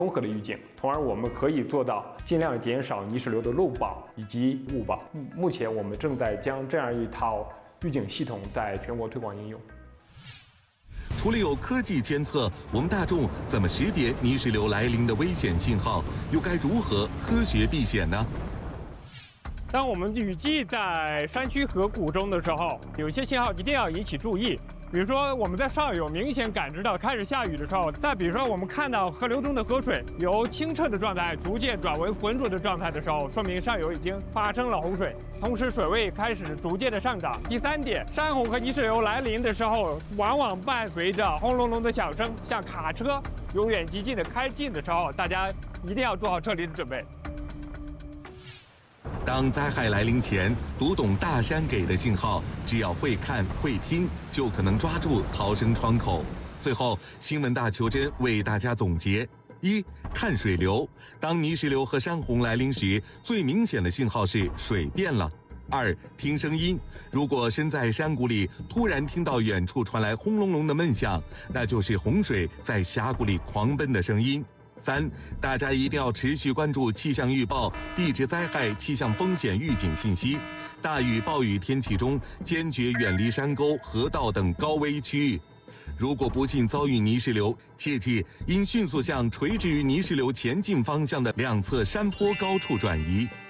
综合的预警，从而我们可以做到尽量减少泥石流的漏保以及误保。目前我们正在将这样一套预警系统在全国推广应用。 除了有科技监测，我们大众怎么识别泥石流来临的危险信号？又该如何科学避险呢？ 当我们雨季在山区河谷中的时候，有些信号一定要引起注意。比如说，我们在上游明显感知到开始下雨的时候，再比如说，我们看到河流中的河水由清澈的状态逐渐转为浑浊的状态的时候，说明上游已经发生了洪水，同时水位开始逐渐的上涨。第三点，山洪和泥石流来临的时候，往往伴随着轰隆隆的响声，像卡车由远及近的开进的时候，大家一定要做好撤离的准备。 当灾害来临前，读懂大山给的信号，只要会看会听，就可能抓住逃生窗口。最后，新闻大求真为大家总结：一、看水流，当泥石流和山洪来临时，最明显的信号是水变了。二、听声音，如果身在山谷里，突然听到远处传来轰隆隆的闷响，那就是洪水在峡谷里狂奔的声音。三、大家一定要持续关注气象预报、地质灾害气象风险预警信息。大雨、暴雨天气中，坚决远离山沟、河道等高危区域。如果不幸遭遇泥石流，切记应迅速向垂直于泥石流前进方向的两侧山坡高处转移。